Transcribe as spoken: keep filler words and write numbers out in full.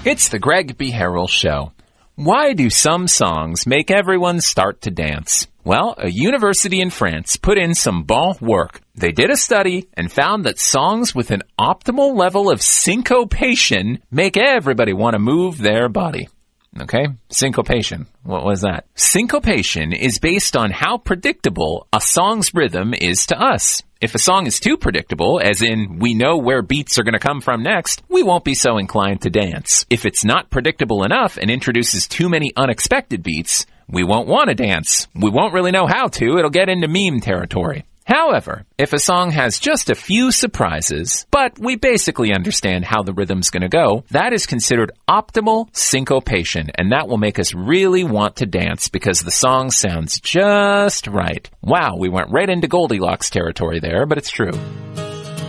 It's the Greg B. Harrell Show. Why do some songs make everyone start to dance? Well, a university in France put in some bon work. They did a study and found that songs with an optimal level of syncopation make everybody want to move their body. Okay? Syncopation. What was that? Syncopation is based on how predictable a song's rhythm is to us. If a song is too predictable, as in we know where beats are going to come from next, we won't be so inclined to dance. If it's not predictable enough and introduces too many unexpected beats, we won't want to dance. We won't really know how to. It'll get into meme territory. However, if a song has just a few surprises, but we basically understand how the rhythm's going to go, that is considered optimal syncopation, and that will make us really want to dance because the song sounds just right. Wow, we went right into Goldilocks territory there, but it's true.